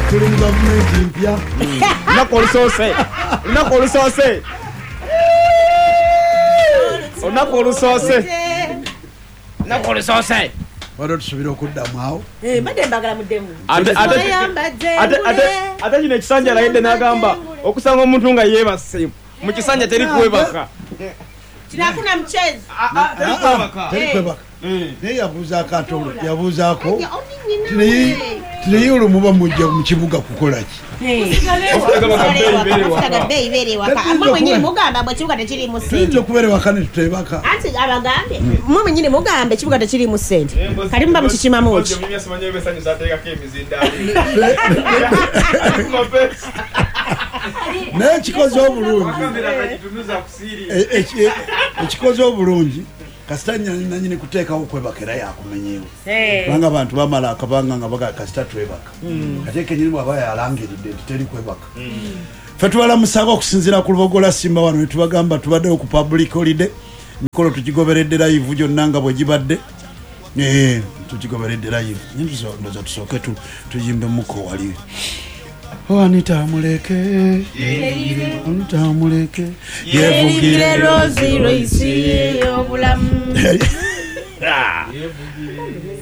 tuli mu gavumenti mpya lunaku olusoose waliwo tusobera okuddamu awo ate kino ekisanja alayidde n'agamba okusanga omuntu nga yeebase mu kisanja teri kwebaka Tinakuna mchezo. Kwebaka. Naye yabuuzaako atolo yabuuzaako tinaye muba mujja mu kibuga kukola ki tuyinza okubeera ewaka ne tutebaka mwe mwenyini mugambe ekibuga tekirimu ssente kati muba mukikimamu ki naye ekikoze obulungi ekikoze obulungi kasita nanyini kuteekawo okwebaka era yakumenyeewo kubanga abantu bamala akabanga nga baga kasita twebaka ate kenyini aba yalangiridde nti teri kwebaka ffe tubalamusaako okusinziira ku lubogola Simba wano netubagamba tubaddewo ku public holiday mikolo tukigoberedde live gyonna nga bwe gibadde tukigoberedde live ndoza tusooke tuyimbe muko wali Anita Muleke yevugire Rozi Roisi obulamu